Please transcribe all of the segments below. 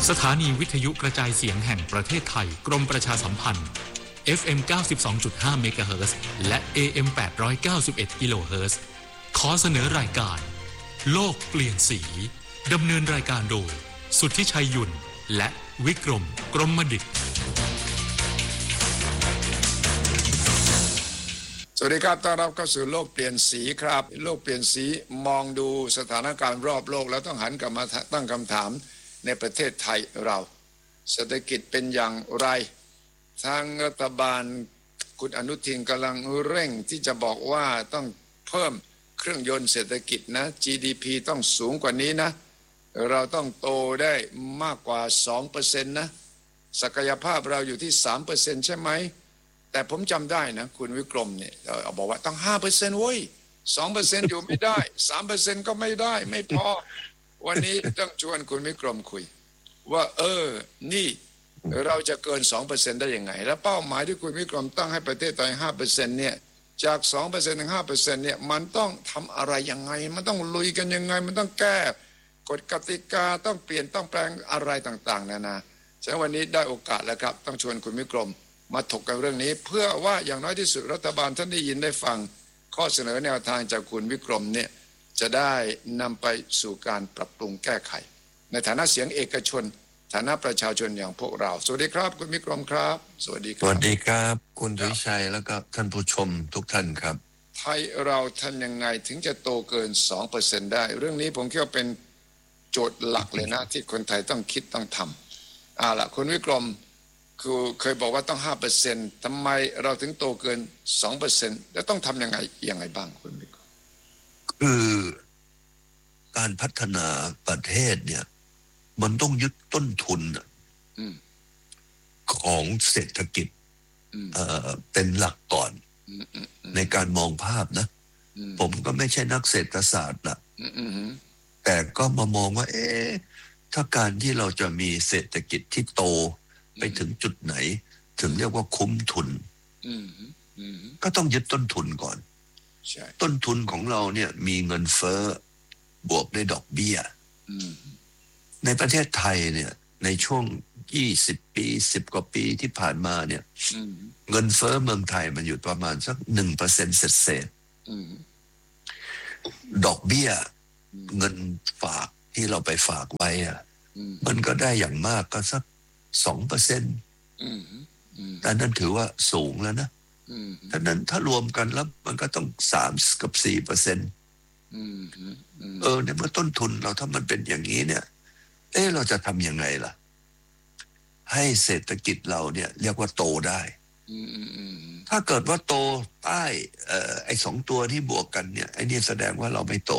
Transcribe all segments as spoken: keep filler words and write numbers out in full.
สถานีวิทยุกระจายเสียงแห่งประเทศไทยกรมประชาสัมพันธ์ เอฟ เอ็ม เก้าสิบสองจุดห้า เมกะเฮิรตซ์ และ เอ เอ็ม แปดร้อยเก้าสิบเอ็ด กิโลเฮิรตซ์ ขอเสนอรายการโลกเปลี่ยนสีดำเนินรายการโดยสุทธิชัยยุ่นและวิกรมกรมดิษฐ์สวัสดีครับต้อนรับเข้าสู่โลกเปลี่ยนสีครับโลกเปลี่ยนสีมองดูสถานการณ์รอบโลกแล้วต้องหันกลับมาตั้งคำถามในประเทศไทยเราเศรษฐกิจเป็นอย่างไรทางรัฐบาลคุณอนุทินกำลังเร่งที่จะบอกว่าต้องเพิ่มเครื่องยนต์เศรษฐกิจนะ จี ดี พี ต้องสูงกว่านี้นะเราต้องโตได้มากกว่า สองเปอร์เซ็นต์ นะศักยภาพเราอยู่ที่ สามเปอร์เซ็นต์ ใช่ไหมแต่ผมจำได้นะคุณวิกรมเนี่ยเอาบอกว่าต้อง ห้าเปอร์เซ็นต์ เว้ย สองเปอร์เซ็นต์ อยู่ไม่ได้ สามเปอร์เซ็นต์ ก็ไม่ได้ไม่พอวันนี้ต้องชวนคุณวิกรมคุยว่าเออนี่เราจะเกิน สองเปอร์เซ็นต์ ได้ยังไงแล้วเป้าหมายที่คุณวิกรมตั้งให้ประเทศไทย ห้าเปอร์เซ็นต์ เนี่ยจาก สองเปอร์เซ็นต์ ถึง ห้าเปอร์เซ็นต์ เนี่ยมันต้องทำอะไรยังไงมันต้องลุยกันยังไงมันต้องแก้กฎกติกาต้องเปลี่ยนต้องแปลงอะไรต่างๆนานาฉะนั้นวันนี้ได้โอกาสแล้วครับต้องชวนคุณวิกรมมาถกกันเรื่องนี้เพื่อว่าอย่างน้อยที่สุดรัฐบาลท่านได้ยินได้ฟังข้อเสนอแนวทางจากคุณวิกรมเนี่ยจะได้นำไปสู่การปรับปรุงแก้ไขในฐานะเสียงเอกชนฐานะประชาชนอย่างพวกเราสวัสดีครับคุณวิกรมครับสวัสดีครับสวัสดีครับคุณดุชัยแล้วก็ท่านผู้ชมทุกท่านครับไทยเราทำยังไงถึงจะโตเกิน สองเปอร์เซ็นต์ ได้เรื่องนี้ผมคิดว่าเป็นโจทย์หลักเลยนะที่คนไทยต้องคิดต้องทำอ่าล่ะคุณวิกรมคือเคยบอกว่าต้อง ห้าเปอร์เซ็นต์ ทำไมเราถึงโตเกิน สองเปอร์เซ็นต์ แล้วต้องทำยังไงยังไงบ้างคุณวิกรมคือการพัฒนาประเทศเนี่ยมันต้องยึดต้นทุนของเศรษฐกิจเอ่อเป็นหลักก่อนในการมองภาพนะผมก็ไม่ใช่นักเศรษฐศาสตร์นะแต่ก็มามองว่าเอ๊ะถ้าการที่เราจะมีเศรษฐกิจที่โตไปถึงจุดไหนถึงเรียกว่าคุ้มทุนก็ต้องยึดต้นทุนก่อนต้นทุนของเราเนี่ยมีเงินเฟ้อบวกด้วยดอกเบี้ยในประเทศไทยเนี่ยในช่วงยี่สิบปีสิบกว่าปีที่ผ่านมาเนี่ยเงินเฟ้อเมืองไทยมันอยู่ประมาณสัก หนึ่งเปอร์เซ็นต์ เศษๆดอกเบี้ยเงินฝากที่เราไปฝากไว้อ่ะมันก็ได้อย่างมากก็สัก สองเปอร์เซ็นต์ แต่นั้นถือว่าสูงแล้วนะดังนั้นถ้ารวมกันแล้วมันก็ต้องสามกับ สี่เปอร์เซ็นต์ เออในเมื่อต้นทุนเราถ้ามันเป็นอย่างนี้เนี่ยเอ๊ะเราจะทำยังไงล่ะให้เศรษฐกิจเราเนี่ยเรียกว่าโตได้ถ้าเกิดว่าโตใต้เอ่อไอ้สองตัวที่บวกกันเนี่ยไอ้นี่แสดงว่าเราไม่โต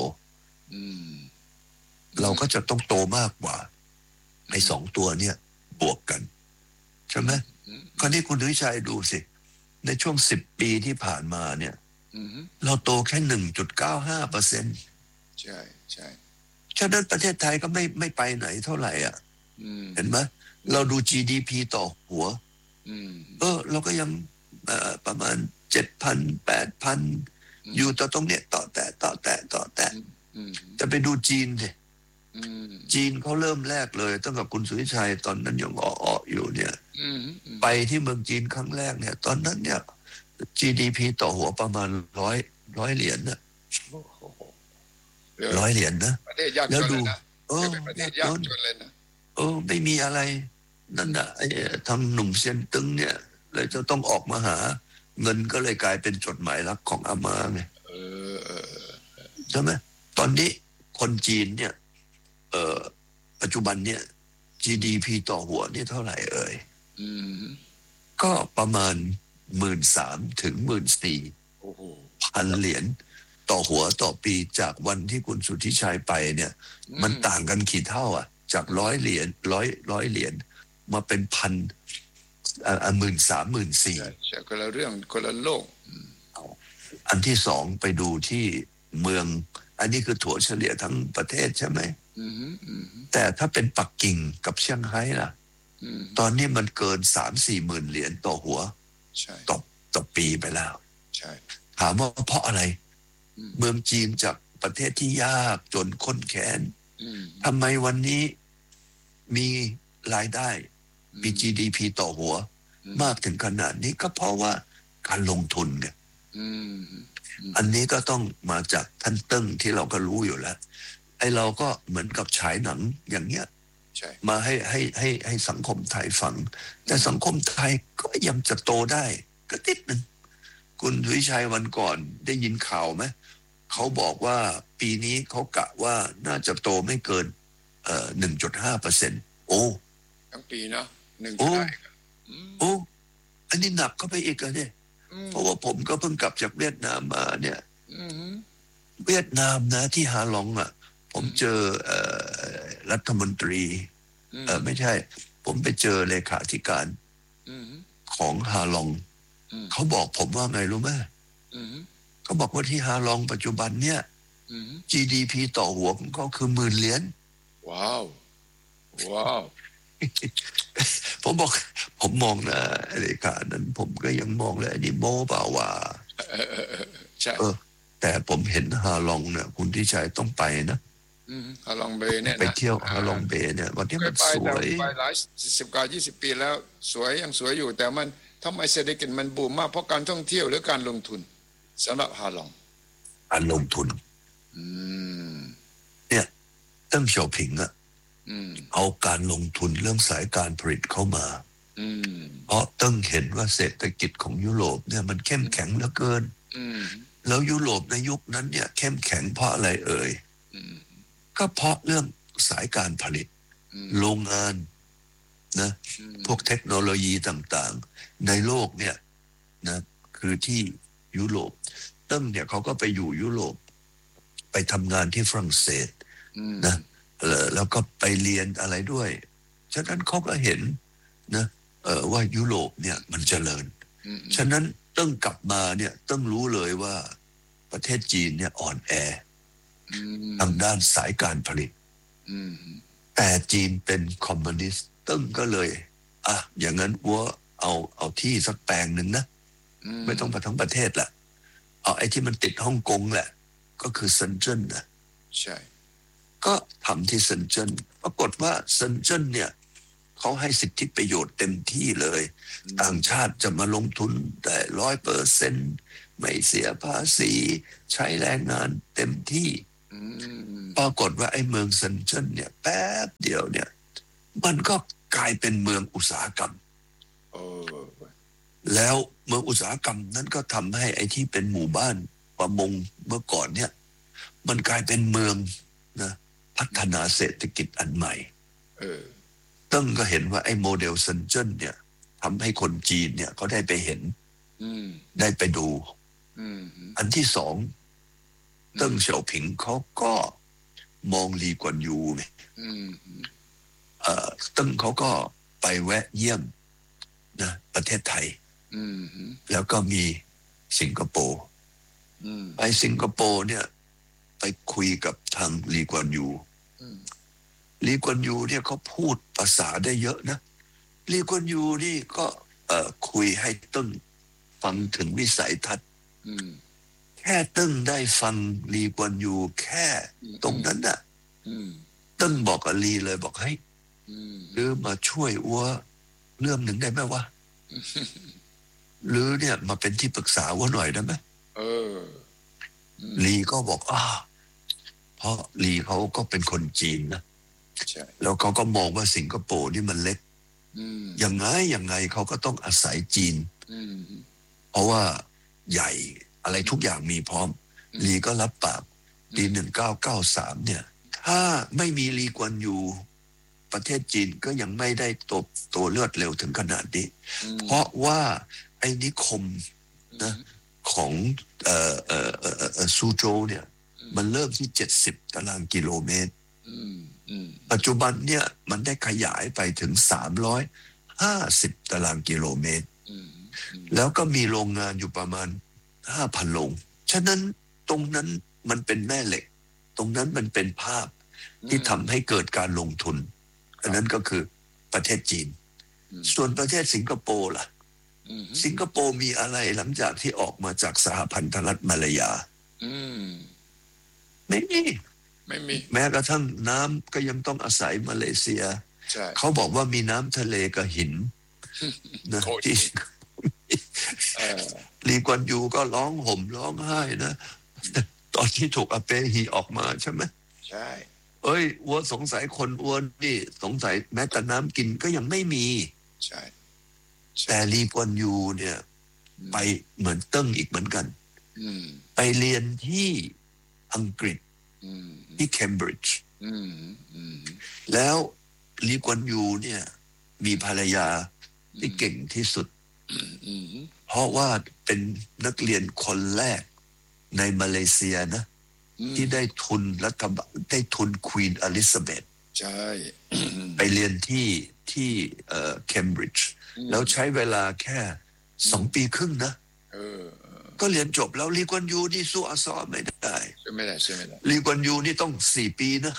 เราก็จะต้องโตมากกว่าไอ้สองตัวเนี่ยบวกกันใช่ไหมคราวนี้คุณดุชัยดูสิในช่วงสิบปีที่ผ่านมาเนี่ยเราโตแค่ หนึ่งจุดเก้าห้าเปอร์เซ็นต์ใช่ใช่ฉะนั้นประเทศไทยก็ไม่ไม่ไปไหนเท่าไหร่อ่ะเห็นไหมเราดู จี ดี พี ต่อหัวเออเราก็ยังประมาณ เจ็ดพัน แปดพัน อยู่ต่อตรงเนี้ยต่อแต่ต่อแต่ต่อแต่จะไปดูจีนสิจีนเขาเริ่มแรกเลยตั้งแต่คุณสุวิชัยตอนนั้นยังอ้อๆอยู่เนี่ยไปที่เมืองจีนครั้งแรกเนี่ยตอนนั้นเนี่ย จี ดี พี ต่อหัวประมาณร้อยร้อยเหรียญน่ะร้อยเหรียญนะแล้วดูเออประเทศยากจนเลยนะเออไม่มีอะไรนั่นน่ะไอ้ทางหนุ่มเซียนตึงเนี่ยเลยจะต้องออกมาหาเงินก็เลยกลายเป็นจดหมายรักของอาม่าไงเออใช่ไหมตอนนี้คนจีนเนี่ยเอ่อปัจจุบันเนี่ย จี ดี พี ต่อหัวนี่เท่าไหร่เอ่ยก็ประมาณ หนึ่งหมื่นสามพัน ถึง หนึ่งหมื่นสี่พัน เหรียญต่อหัวต่อปีจากวันที่คุณสุทธิชัยไปเนี่ยมันต่างกันกี่เท่าอ่ะจากร้อยเหรียญร้อยร้อยเหรียญมาเป็นพันอ่าหมื่นสามหมื่นสี่ใช่คนละเรื่องคนละโลกอันที่สองไปดูที่เมืองอันนี้คือถั่วเฉลี่ยทั้งประเทศใช่ไหมแต่ถ้าเป็นปักกิ่งกับเซี่ยงไฮ้ล่ะตอนนี้มันเกินสามสี่หมื่นเหรียญต่อหัวต่อต่อปีไปแล้วถามว่าเพราะอะไรเมืองจีนจากประเทศที่ยากจนข้นแค้นทำไมวันนี้มีรายได้มี จี ดี พี ต่อหัวมากถึงขนาดนี้ก็เพราะว่าการลงทุนไงอันนี้ก็ต้องมาจากท่านเติ้งที่เราก็รู้อยู่แล้วไอ้เราก็เหมือนกับฉายหนังอย่างเงี้ยมาให้ให้ให้ให้สังคมไทยฟังแต่สังคมไทยก็ยังจะโตได้ก็นิดนึงคุณวิชัยวันก่อนได้ยินข่าวไหมเขาบอกว่าปีนี้เขากะว่าน่าจะโตไม่เกินเอ่อ หนึ่งจุดห้าเปอร์เซ็นต์ โอ้ทั้งปีเนาะหนึ่งโอ้โอ้อันนี้หนักเข้าไปอีกแล้วเนี่ยเพราะว่าผมก็เพิ่งกลับจากเวียดนามมาเนี่ยเวียดนามนะที่ฮาลองอ่ะผมเจอเอ่อรัฐมนตรีเออไม่ใช่ผมไปเจอเลขาธิการของฮาลองเขาบอกผมว่าไงรู้ไหมเขาบอกว่าที่ฮาลองปัจจุบันเนี่ย จี ดี พี ต่อหัวของเขาคือหมื่นเหรียญว้าวว้าวผมบอกผมมองนะเลขานั้นผมก็ยังมองเลยอันนี้โม้เปล่าว่าใช่แต่ผมเห็นฮาลองเนี่ยคุณที่ชัยต้องไปนะฮาลองเบย์เนี่ยไปเที่ยวฮาลองเบย์เนี่ยวันที่มันสวยไปหลายสิบกว่ายี่สิบปีแล้วสวยยังสวยอยู่แต่มันทำไมเศรษฐกิจมันบูมมากเพราะการท่องเที่ยวหรือการลงทุนสำหรับฮาลองการลงทุนเนี่ยเติ้งเสี่ยวผิงอะเอาการลงทุนเรื่องสายการผลิตเข้ามาเพราะเติ้งเห็นว่าเศรษฐกิจของยุโรปเนี่ยมันเข้มแข็งเหลือเกินแล้วยุโรปในยุคนั้นเนี่ยเข้มแข็งเพราะอะไรเอ่ยก็เพราะเรื่องสายการผลิตโรงงานนะพวกเทคโนโลยีต่างๆในโลกเนี่ยนะคือที่ยุโรปเติ้งเนี่ยเขาก็ไปอยู่ยุโรปไปทำงานที่ฝรั่งเศสนะแล้วก็ไปเรียนอะไรด้วยฉะนั้นเขาก็เห็นนะเออว่ายุโรปเนี่ยมันเจริญฉะนั้นต้องกลับมาเนี่ยต้องรู้เลยว่าประเทศจีนเนี่ยอ่อนแอทางด้านสายการผลิตแต่จีนเป็นคอมมิวนิสต์ต้องก็เลยอ่ะอย่างนั้นวัวเอาเอาที่สักแปลงหนึ่งนะไม่ต้องไปทั้งประเทศแหละเอาไอ้ที่มันติดฮ่องกงแหละก็คือเซินเจิ้นนะใช่ก็ทำที่เซินเจิ้นปรากฏว่าเซินเจิ้นเนี่ยเขาให้สิทธิประโยชน์เต็มที่เลยต่างชาติจะมาลงทุนได้ร้อยเปอร์เซ็นต์ไม่เสียภาษีใช้แรงงานเต็มที่ปรากฏว่าไอ้เมืองเซินเจิ้นเนี่ยแป๊บเดียวเนี่ยมันก็กลายเป็นเมืองอุตสาหกรรมแล้วเมืองอุตสาหกรรมนั้นก็ทำให้ไอ้ที่เป็นหมู่บ้านประมงเมื่อก่อนเนี่ยมันกลายเป็นเมืองนะพัฒนาเศรษฐกิจอันใหม่เออตั้งก็เห็นว่าไอ้โมเดลเซินเจิ้นเนี่ยทำให้คนจีนเนี่ยเขาได้ไปเห็นได้ไปดูอันที่สองเติ้งเสี่ยวผิงเขาก็มองลีกวนยูไงเอ่อเติ้งเขาก็ไปแวะเยี่ยมนะประเทศไทยแล้วก็มีสิงคโปร์ไปสิงคโปร์เนี่ยไปคุยกับทางลีกวนยูลีกวนยูเนี่ยเขาพูดภาษาได้เยอะนะลีกวนยูนี่ก็เอ่อคุยให้ตึ้งฟังถึงวิสัยทัศน์แค่ตึ้งได้ฟังลีกวนยูแค่ตรงนั้นน่ะตึ้งบอกกับลีเลยบอกให้หรือมาช่วยอัวเรื่องหนึ่งได้ไหมวะหรือเนี่ยมาเป็นที่ปรึกษาอัวหน่อยได้ไหมเออลีก็บอกอ้าเพราะลีเขาก็เป็นคนจีนนะแล้วเขาก็มองว่าสิงคโปร์นี่มันเล็กยังไงยังไงเขาก็ต้องอาศัยจีนเพราะว่าใหญ่อะไรทุกอย่างมีพร้อมลีก็รับปากปีหนึ่งเก้าเก้าสามเนี่ยถ้าไม่มีลีกวนยูประเทศจีนก็ยังไม่ได้โตโตเลือดเร็วถึงขนาดนี้เพราะว่าไอ้นิคมนะของเอ่อเอ่อเอ่อซูโจวเนี่ยมันเริ่มที่เจ็ดสิบตารางกิโลเมตรปัจจุบันเนี่ยมันได้ขยายไปถึงสามร้อยห้าสิบตารางกิโลเมตรแล้วก็มีโรงงานอยู่ประมาณ ห้าพัน โรงฉะนั้นตรงนั้นมันเป็นแม่เหล็กตรงนั้นมันเป็นภาพที่ทำให้เกิดการลงทุนอันนั้นก็คือประเทศจีนส่วนประเทศสิงคโปร์ล่ะสิงคโปร์มีอะไรหลังจากที่ออกมาจากสหพันธรัฐมาลายาไม่มีไม่มีแม้กระทั่งน้ำก็ยังต้องอาศัยมาเลเซียเขาบอกว่ามีน้ำทะเลกับหินนะที่ลีกวนยูก็ร้องห่มร้องไห้นะตอนที่ถูกอาเปฮีออกมาใช่ไหมใช่เอ้ยอ้วนสงสัยคนอ้วนนี่สงสัยแม้แต่น้ำกินก็ยังไม่มีใช่แต่ลีกวนยูเนี่ยไปเหมือนเติ้งอีกเหมือนกันไปเรียนที่อังกฤษที่เคมบริดจ์แล้วลีกวนยูเนี่ยมีภรรยาที่เก่งที่สุดเพราะว่าเป็นนักเรียนคนแรกในมาเลเซียนะที่ได้ทุนรัฐบาลได้ทุนควีนอลิซาเบธใช่ไปเรียนที่ที่เอ่อเคมบริดจ์แล้วใช้เวลาแค่สองปีครึ่งนะก็เรียนจบแล้วลีกวนยูนี่สู้อาซอไม่ได้ใช่ไม่ได้ใช่ไม่ได้ลีกวนยูนี่ต้องสี่ปีนะ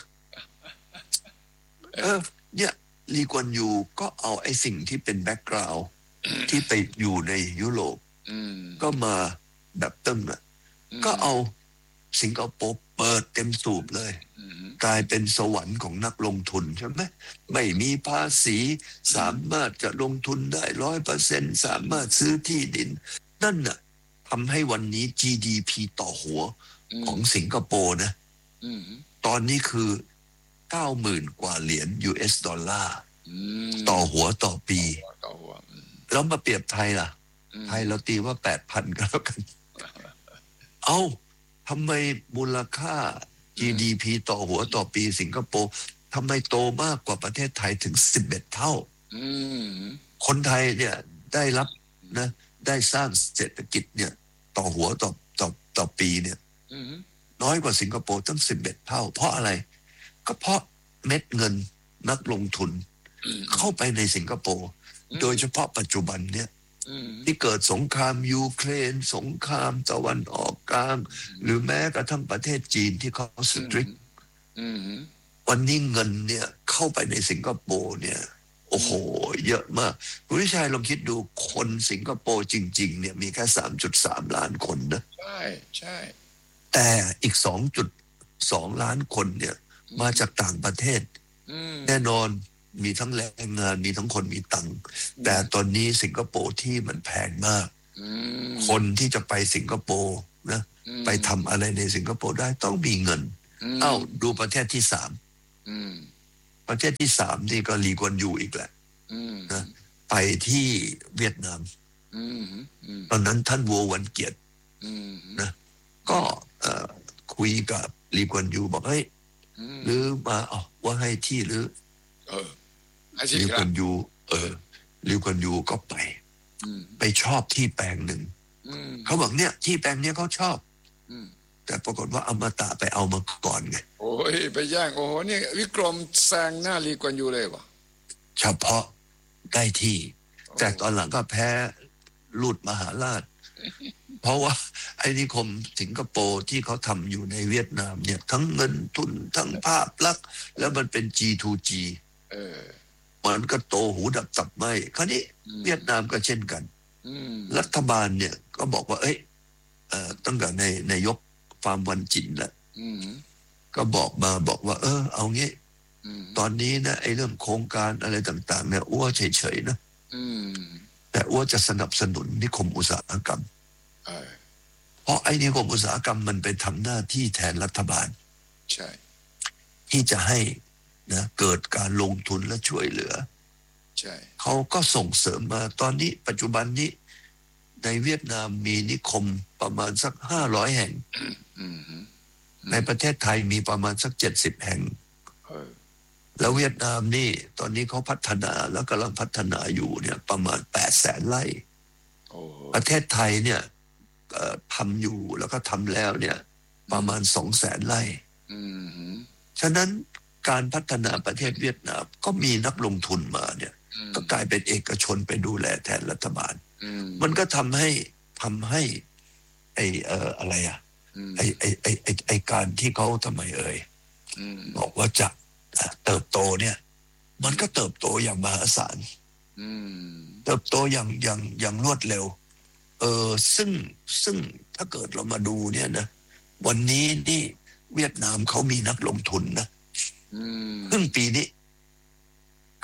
เออเนี่ยลีกวนยูก็เอาไอ้สิ่งที่เป็นแบ็กกราวด์ที่ไปอยู่ในยุโรปก็มาแบบตึ้งอ่ะก็เอาสิงคโปร์เปิดเต็มสูบเลยกลายเป็นสวรรค์ของนักลงทุนใช่ไหมไม่มีภาษีสามารถจะลงทุนได้ร้อยเปอร์เซ็นต์สามารถซื้อที่ดินนั่นน่ะทำให้วันนี้ จี ดี พี ต่อหัวของสิงคโปร์นะตอนนี้คือเก้าหมื่นกว่าเหรียญ ยู เอส ดอลลาร์ต่อหัวต่อปีแล้วมาเปรียบไทยล่ะไทยเราตีว่า แปดพัน ก็แล้วกันเอ้าทำไมมูลค่า จี ดี พี ต่อหัวต่อปีสิงคโปร์ทำไมโตมากกว่าประเทศไทยถึงสิบเอ็ดเท่าคนไทยเนี่ยได้รับนะได้สร้างเศรษฐกิจเนี่ยต่อหัวต่อต่อต่อปีเนี่ยน้อยกว่าสิงคโปร์ตั้งสิบเอ็ดเท่าเพราะอะไรก็เพราะเม็ดเงินนักลงทุนเข้าไปในสิงคโปร์โดยเฉพาะปัจจุบันเนี่ยที่เกิดสงครามยูเครนสงครามตะวันออกกลางหรือแม้กระทั่งประเทศจีนที่เขาสตริกวันนี้เงินเนี่ยเข้าไปในสิงคโปร์เนี่ยโอ้โหเยอะมากคุณวิชัยลองคิดดูคนสิงคโปร์จริงๆเนี่ยมีแค่ สามจุดสาม ล้านคนนะใช่ใช่แต่อีก สองจุดสอง ล้านคนเนี่ยมาจากต่างประเทศแน่นอนมีทั้งแรงงานมีทั้งคนมีตังค์แต่ตอนนี้สิงคโปร์ที่มันแพงมากคนที่จะไปสิงคโปร์นะไปทำอะไรในสิงคโปร์ได้ต้องมีเงินเอ้าดูประเทศที่สามประเทศที่สามนี่ก็ลีกวนยูอีกแหละนะไปที่เวียดนามตอนนั้นท่านวัววันเกียรตินะก็คุยกับลีกวนยูบอกเฮ้ยหรือมาเอาว่าให้ที่หรือลีกวนยูเออลีกวนยูก็ไปไปชอบที่แปลงหนึ่งเขาบอกเนี่ยที่แปลงเนี้ยเขาชอบแต่ปรากฏว่าอมตะไปเอามาก่อนไงโอ้ยไปแย่งโอ้โหนี่วิกรมแซงหน้าลีกวนยูเลยวะเฉพาะได้ที่แต่ตอนหลังก็แพ้ลูดมหาราชเพราะว่าไอ้นิคมสิงคโปร์ที่เขาทำอยู่ในเวียดนามเนี่ยทั้งเงินทุนทั้งภาพลักษณ์แล้วมันเป็น จี ทู จี เออมันก็โตหูดับตับไหมคราวนี้เวียดนามก็เช่นกันรัฐบาลเนี่ยก็บอกว่าเอ้ยเอ่อตั้งแต่ในนายกฟาร์มวันจินแหละก็บอกมาบอกว่าเออเอางี้ตอนนี้นะไอ้เรื่องโครงการอะไรต่างๆเนี่ยอ้วเฉยๆนะแต่อ้วจะสนับสนุนนิคมอุตสาหกรรมเพราะไอ้นิคมอุตสาหกรรมมันไปทำหน้าที่แทนรัฐบาลใช่ที่จะให้นะเกิดการลงทุนและช่วยเหลือใช่เขาก็ส่งเสริมมาตอนนี้ปัจจุบันนี้ในเวียดนามมีนิคมประมาณสักห้าร้อยแห่งในประเทศไทยมีประมาณสักเจ็ดสิบแห่งแล้วเวียดนามนี่ตอนนี้เขาพัฒนาแล้วกำลังพัฒนาอยู่เนี่ยประมาณแปดแสนไร่ประเทศไทยเนี่ยทำอยู่แล้วก็ทำแล้วเนี่ยประมาณสองแสนไร่ฉะนั้นการพัฒนาประเทศเวียดนามก็มีนักลงทุนมาเนี่ยก็กลายเป็นเอกชนไปดูแลแทนรัฐบาลมันก็ทำให้ทำให้ไอ้เอ่ออะไรอ่ะไอ้ไอ้ไอ้ไอ้ไอ้การที่เขาทำไมเอ่ยบอกว่าจะเติบโตเนี่ยมันก็เติบโตอย่างมหาศาลเติบโตอย่างอย่างอย่างรวดเร็วเออซึ่งซึ่งถ้าเกิดเรามาดูเนี่ยนะวันนี้นี่เวียดนามเขามีนักลงทุนนะครึ่งปีนี้ค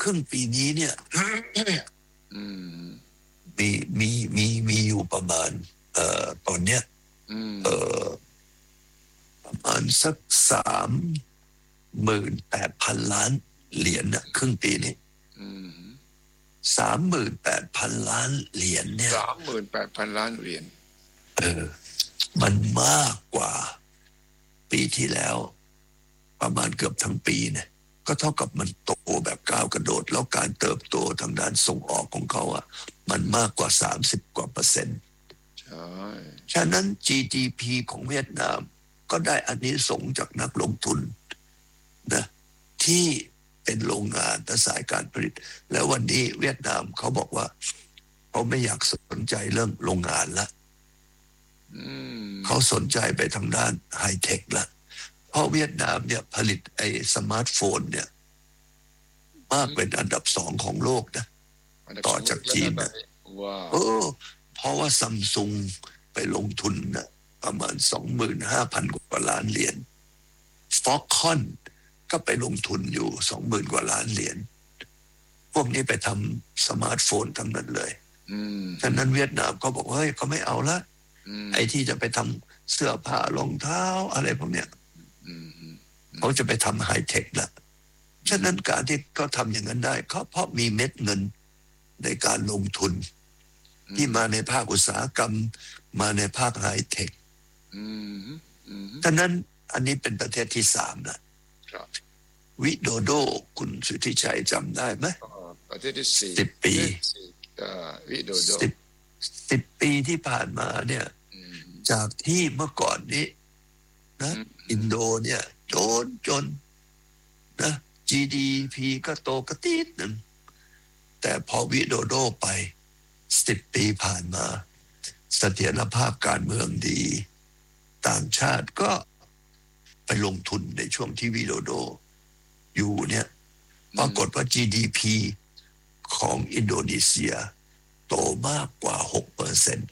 รึ่งปีนี้เนี่ยอืมมีมีมีมีอยู่ประมาณเอ่อตอนเนี้ยอืมเอ่อประมาณสักสามหมื่นแปดพันล้านเหรียญนะครึ่งปีนี้อืมสามหมื่นแปดพันล้านเหรียญเนี่ยสามหมื่นแปดพันล้านเหรียญเออมันมากกว่าปีที่แล้วประมาณเกือบทั้งปีเนี่ยก็เท่ากับมันโตแบบก้าวกระโดดแล้วการเติบโตทางด้านส่งออกของเขาอ่ะมันมากกว่าสามสิบกว่าเปอร์เซ็นต์ใช่ฉะนั้น จี ดี พี ของเวียดนามก็ได้อานิสงส์จากนักลงทุนนะที่เป็นโรงงานและสายการผลิตแล้ววันนี้เวียดนามเขาบอกว่าเขาไม่อยากสนใจเรื่องโรงงานละเขาสนใจไปทางด้านไฮเทคละเพราะเวียดนามเนี่ยผลิตไอ้สมาร์ทโฟนเนี่ยมากเป็นอันดับสองของโลกนะต่อจากจีนนะโอ้เพราะว่าซัมซุงไปลงทุนนะประมาณ สองหมื่นห้าพัน กว่าล้านเหรียญฟ็อกคอนก็ไปลงทุนอยู่ สองหมื่น กว่าล้านเหรียญพวกนี้ไปทำสมาร์ทโฟนทั้งนั้นเลยฉะนั้นเวียดนามก็บอกเฮ้ยเขาไม่เอาละไอ้ที่จะไปทำเสื้อผ้ารองเท้าอะไรพวกเนี้ยเขาจะไปทำไฮเทคละฉะนั้นการที่เขาทำอย่างนั้นได้เขาเพราะมีเม็ดเงินในการลงทุนที่มาในภาคอุตสาหกรรมมาในภาคไฮเทคฉะนั้นอันนี้เป็นประเทศที่สามนะวิโดโดคุณสุทธิชัยจำได้ไหมประเทศที่สี่สิบปีวิโดโดสิบสิบปีที่ผ่านมาเนี่ยจากที่เมื่อก่อนนี้นะอินโดเนี่ยจนจนนะ จี ดี พี ก็โตกระติดหนึ่งแต่พอวิโดโดไปสิบปีผ่านมาเสถียรภาพการเมืองดีต่างชาติก็ไปลงทุนในช่วงที่วิโดโดอยู่เนี่ยปรากฏว่า จี ดี พี ของอินโดนีเซียโตมากกว่า หกเปอร์เซ็นต์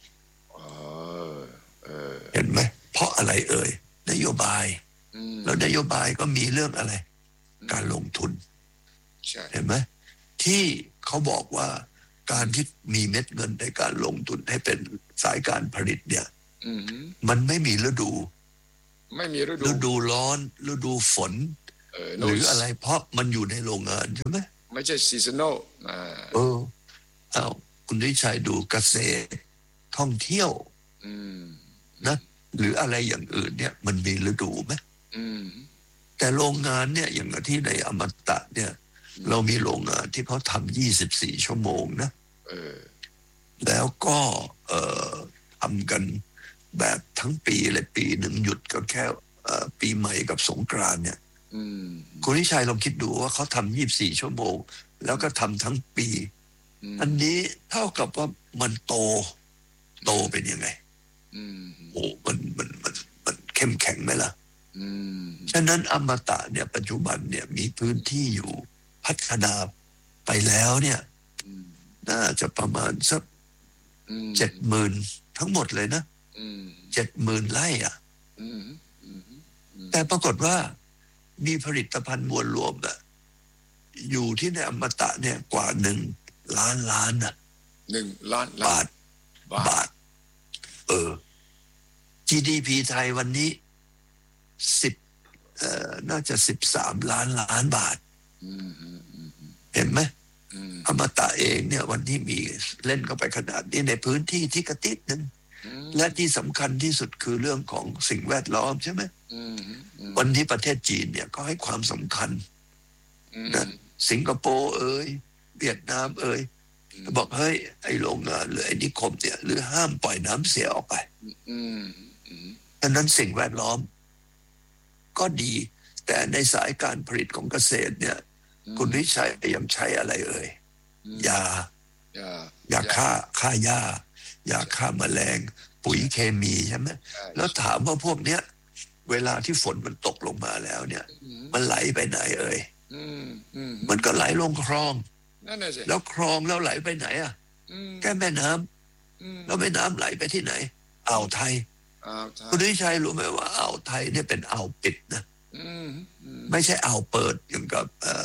เห็นไหมเพราะอะไรเอ่ยนโยบายแล้วนโยบายก็มีเรื่องอะไรการลงทุนเห็นไหมที่เขาบอกว่าการที่มีเม็ดเงินในการลงทุนให้เป็นสายการผลิตเนี่ยมันไม่มีฤดูไม่มีฤดูฤดูร้อนฤดูฝนหรืออะไรเพราะมันอยู่ในโรงงานใช่ไหมไม่ใช่ซีซันอลเออเอาคุณวิชัยดูเกษตรท่องเที่ยวนะหรืออะไรอย่างอื่นเนี่ยมันมีฤดูไหมแต่โรงงานเนี่ยอย่างที่ในอมตะเนี่ยเรามีโรงงานที่เขาทำยี่สิบสี่ชั่วโมงนะแล้วก็เอ่อทำกันแบบทั้งปีเลยปีหนึ่งหยุดก็แค่ปีใหม่กับสงกรานต์เนี่ยคุณวิชัยลองคิดดูว่าเขาทำยี่สิบสี่ชั่วโมงแล้วก็ทำทั้งปีอันนี้เท่ากับว่ามันโตโตเป็นยังไงโอ้มันมันมันมันเข้มแข็งไหมล่ะฉะนั้นอมตะเนี่ยปัจจุบันเนี่ยมีพื้นที่อยู่พัฒนาไปแล้วเนี่ยน่าจะประมาณสักเจ็ดหมื่นทั้งหมดเลยนะเจ็ดหมื่นไร่อ่ะแต่ปรากฏว่ามีผลิตภัณฑ์มวลรวมน่ะอยู่ที่ในอมตะเนี่ยกว่าหนึ่งล้านล้านน่ะหนึ่งล้านบาทบาทเออ จี ดี พี ไทยวันนี้สิบเอ่อน่าจะสิบสามล้านล้านบาทเห็นไหมอมตะเองเนี่ยวันนี้มีเล่นเข้าไปขนาดนี้ในพื้นที่ที่กระติดนึงและที่สำคัญที่สุดคือเรื่องของสิ่งแวดล้อมใช่ไหมวันนี้ประเทศจีนเนี่ยก็ให้ความสำคัญนะสิงคโปร์เอ่ยเวียดนามเอ่ยบอกเฮ้ยไอ้โรงงานหรือไอ้นิคมเนี่ยหรือห้ามปล่อยน้ำเสียออกไปดังนั้นสิ่งแวดล้อมก็ดีแต่ในสายการผลิตของเกษตรเนี่ยคุณวิชัยยังใช้อะไรเอ่ยยายาฆ่าฆ่าหญ้ายาฆ่าแมลงปุ๋ยเคมีใช่ไหมแล้วถามว่าพวกเนี้ยเวลาที่ฝนมันตกลงมาแล้วเนี่ยมันไหลไปไหนเอ่ยมันก็ไหลลงคลองแล้วคลองแล้วไหลไปไหนอ่ะแก้แม่น้ำแล้วแม่น้ำไหลไปที่ไหนอ่าวไทยคุณวิชัยรู้ไหมว่าอ่าวไทยเนี่ยเป็นอ่าวปิดนะไม่ใช่อ่าวเปิดอย่างกับ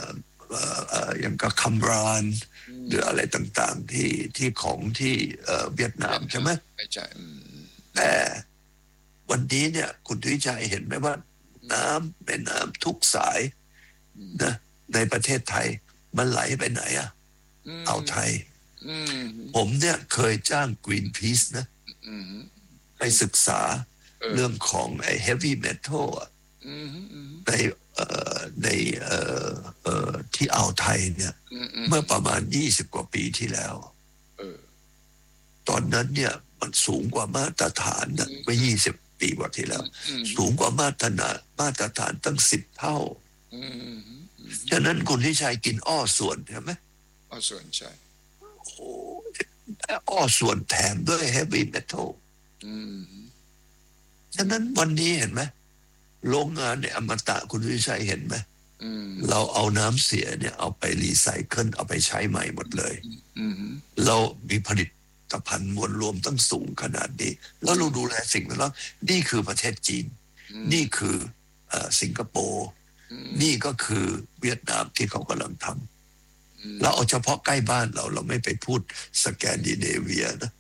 อย่างกับคัมรานหรืออะไรต่างๆที่ที่ของที่เวียดนามใช่ไหมใช่แต่วันนี้เนี่ยคุณทิชัยเห็นไหมว่าน้ำแม่น้ำทุกสายนะในประเทศไทยมันไหลไปไหนอ่ะอ่าวไทยผมเนี่ยเคยจ้าง Greenpeace นะไปศึกษาเรื่องของไอ้ heavy metal ในในที่อ่าวไทยเนี่ยเมื่อประมาณยี่สิบกว่าปีที่แล้วตอนนั้นเนี่ยมันสูงกว่ามาตรฐานนะเมื่อยี่สิบปีกว่าที่แล้วสูงกว่ามาตรฐานมาตรฐานตั้งสิบเท่าฉะนั้นคุณทิชัยกินอ้อส่วนใช่ไหมอ้อส่วนใช่โอ้อ้อส่วนแถมด้วย heavy metal ฉะนั้นวันนี้เห็นไหมโรงงานในอมตะคุณวิชัยเห็นไหมเราเอาน้ำเสียเนี่ยเอาไปรีไซเคิลเอาไปใช้ใหม่หมดเลยเรามีผลิตภัณฑ์มวลรวมตั้งสูงขนาดนี้แล้วเราดูแลสิ่งนั้นแล้วนี่คือประเทศจีนนี่คือสิงคโปร์นี่ก็คือเวียดนามที่เขากำลังทำแล้วเอาเฉพาะใกล้บ้านเราเราไม่ไปพูดสแกนดิเนเวียนะ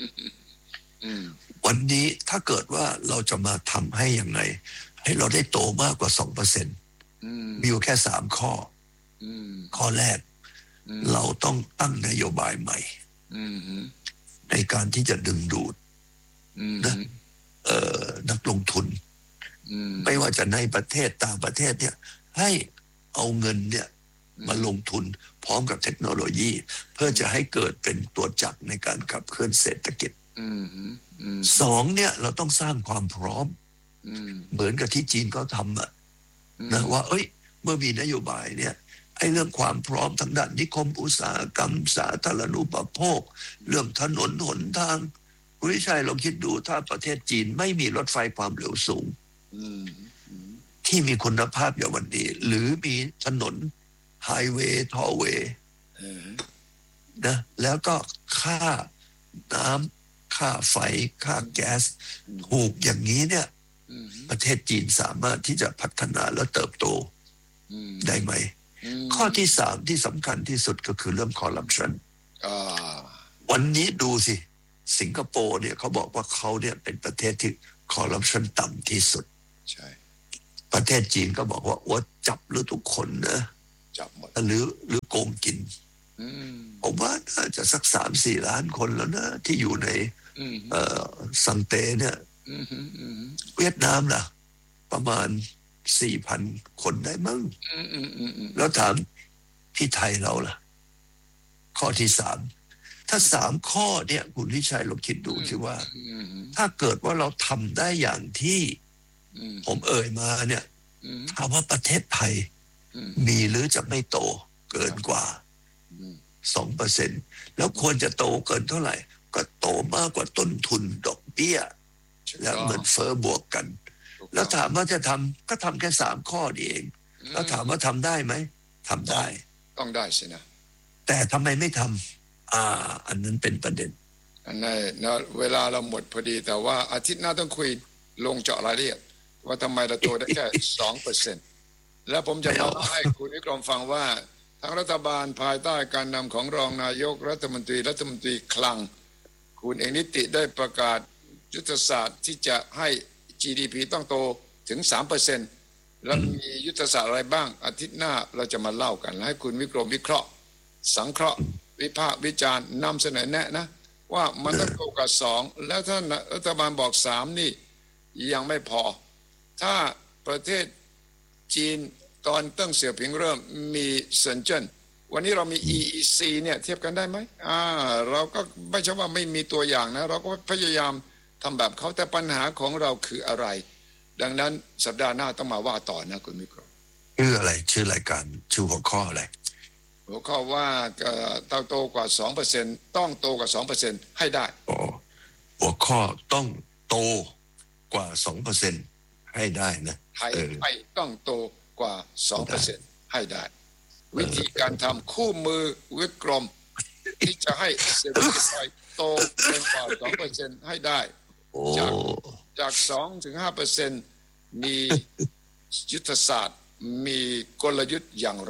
วันนี้ถ้าเกิดว่าเราจะมาทำให้ยังไงให้เราได้โตมากกว่า สองเปอร์เซ็นต์ มีอยู่แค่สามข้อข้อแรกเราต้องตั้งนโยบายใหม่ในการที่จะดึงดูดนะนักลงทุนไม่ว่าจะในประเทศต่างประเทศเนี่ยให้เอาเงินเนี่ยมาลงทุนพร้อมกับเทคโนโลยีเพื่อจะให้เกิดเป็นตัวจักรในการขับเคลื่อนเศรษฐกิจสองเนี่ยเราต้องสร้างความพร้อมเหมือนกับที่จีนเขาทำอะนะว่าเอ้ยเมื่อมีนโยบายเนี่ยไอ้เรื่องความพร้อมทางด้านนิคมอุตสาหกรรมสาธารณูปโภคเรื่องถนนหนทางคุณวิชัยลองคิดดูถ้าประเทศจีนไม่มีรถไฟความเร็วสูงที่มีคุณภาพอย่างวันนี้หรือมีถนนไฮเวย์ทอเวย์นะแล้วก็ค่าน้ำค่าไฟค่าแก๊สถูกอย่างนี้เนี่ยประเทศจีนสามารถที่จะพัฒนาและเติบโตได้ไหมข้อที่สามที่สำคัญที่สุดก็คือเรื่องคอร์รัปชันวันนี้ดูสิสิงคโปร์เนี่ยเขาบอกว่าเขาเนี่ยเป็นประเทศที่คอร์รัปชันต่ำที่สุดใช่ประเทศจีนก็บอกว่าว่าจับหรือทุกคนนะจับหมดหรือหรือโกงกินผมว่าน่าจะสักสามสี่ล้านคนแล้วนะที่อยู่ในซังเตเนี่ยเวียดนามล่ะประมาณสี่พันคนได้มั้งแล้วถามที่ไทยเราล่ะข้อที่สามถ้าสามข้อเนี่ยคุณวิชัยลองคิดดูสิว่าถ้าเกิดว่าเราทำได้อย่างที่ผมเอ่ยมาเนี่ยถามว่าประเทศไทยมีหรือจะไม่โตเกินกว่าสองเปอร์เซ็นต์แล้วควรจะโตเกินเท่าไหร่ก็โตมากกว่าต้นทุนดอกเบี้ยแล้วเงินเฟ้อบวกกันแล้วถามว่าจะทำก็ทำแค่สามข้อนี่เองแล้วถามว่าทำได้ไหมทำได้ต้องได้สินะแต่ทำไมไม่ทำอ่าอันนั้นเป็นประเด็นอันนั้นนะเวลาเราหมดพอดีแต่ว่าอาทิตย์หน้าต้องคุยลงเจาะรายละเอียดว่าทำไมเราโตได้แค่สองเปอร์เซ็นต์แล้วผมจะเล่าให้คุณวิกรมฟังว่าทางรัฐบาลภายใต้การนำของรองนายกรัฐมนตรีรัฐมนตรีคลังคุณเอกนิติได้ประกาศยุทธศาสตร์ที่จะให้ จี ดี พี ต้องโตถึง สามเปอร์เซ็นต์ แล้วมียุทธศาสตร์อะไรบ้างอาทิตย์หน้าเราจะมาเล่ากันให้คุณวิกรมวิเคราะห์สังเคราะห์วิพากษ์วิจารณ์นำเสนอแนะนะว่ามันต้องโตกับสองแล้วถ้ารัฐบาลบอกสามนี่ยังไม่พอถ้าประเทศจีนตอนตั้งเสี่ยวผิงเริ่มมีเซินเจิ้นวันนี้เรามี อี อี ซี เนี่ยเทียบกันได้ไหมอ่าเราก็ไม่ใช่ว่าไม่มีตัวอย่างนะเราก็พยายามทำแบบเขาแต่ปัญหาของเราคืออะไรดังนั้นสัปดาห์หน้าต้องมาว่าต่อนะคุณมิโครชื่ออะไรชื่อรายการชื่อหัวข้ออะไรหัวข้อว่าเติบโตกว่า สองเปอร์เซ็นต์ ต้องโตกว่า สองเปอร์เซ็นต์ ให้ได้อ๋อหัวข้อต้องโตกว่า สองเปอร์เซ็นต์ ให้ได้นะไทยไทยต้องโตกว่า สองเปอร์เซ็นต์ ให้ได้วิธีการทำคู่มือวิกรมที่จะให้เศรษฐกิจไทยโตเกินกว่า สองเปอร์เซ็นต์ ให้ได้จากจากสองถึงห้าเปอร์เซ็นต์ มียุทธศาสตร์มีกลยุทธ์อย่างไร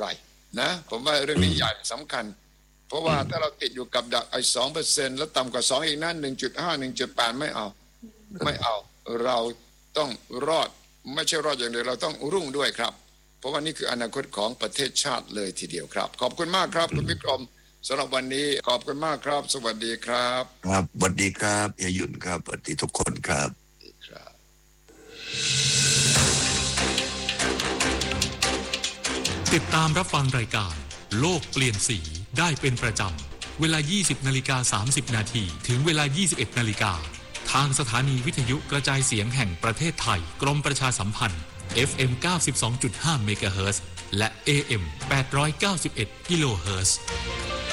นะผมว่าเรื่องนี้ใหญ่สำคัญเพราะว่าถ้าเราติดอยู่กับดักไอ้สองเปอร์เซ็นต์แล้วต่ำกว่าสองอีกนั่นหนึ่งจุดห้าหนึ่งจุดแปดไม่เอาไม่เอาเราต้องรอดไม่ใช่รอดอย่างเดียวเราต้องรุ่งด้วยครับเพราะว่านี่คืออนาคตของประเทศชาติเลยทีเดียวครับขอบคุณมากครับคุณวิกรมสำหรับวันนี้ขอบคุณมากครับสวัสดีครับครับสวัสดีครับอย่าหยุ่นครับสวัสดีทุกคนครับติดตามรับฟังรายการโลกเปลี่ยนสีได้เป็นประจำเวลา ยี่สิบนาฬิกาสามสิบนาทีถึงเวลา ยี่สิบเอ็ดนาฬิกาทางสถานีวิทยุกระจายเสียงแห่งประเทศไทยกรมประชาสัมพันธ์ เอฟ เอ็ม เก้าสิบสองจุดห้า เมกะเฮิรตซ์และ เอ เอ็ม แปดร้อยเก้าสิบเอ็ด กิโลเฮิรตซ์